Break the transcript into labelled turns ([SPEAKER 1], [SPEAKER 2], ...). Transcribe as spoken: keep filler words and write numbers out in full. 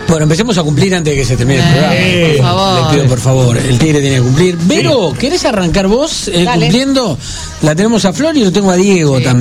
[SPEAKER 1] Bueno, empecemos a cumplir antes de que se termine el programa.
[SPEAKER 2] Eh, por favor.
[SPEAKER 1] Le pido por favor, el Tigre tiene que cumplir. Vero, ¿querés arrancar vos eh, cumpliendo? La tenemos a Flor y lo tengo a Diego sí. también.